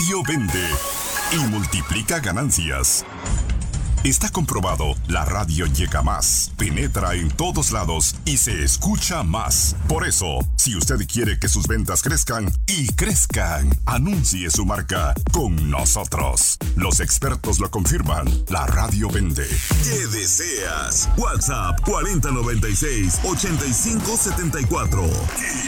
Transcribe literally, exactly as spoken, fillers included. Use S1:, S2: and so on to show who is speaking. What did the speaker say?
S1: radio vende y multiplica ganancias. Está comprobado, la radio llega más, penetra en todos lados y se escucha más. Por eso, si usted quiere que sus ventas crezcan y crezcan, anuncie su marca con nosotros. Los expertos lo confirman, la radio vende.
S2: ¿Qué deseas? WhatsApp cuarenta noventa y seis ochenta y cinco setenta y cuatro.